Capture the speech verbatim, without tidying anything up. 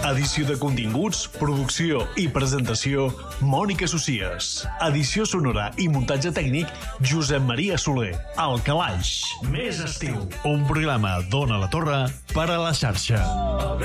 Edició de continguts, producció i presentació, Mònica Socies. Edició sonora i muntatge tècnic, Josep Maria Soler. El Calaix. Més estiu. Un programa d'Ona la Torre per a la xarxa.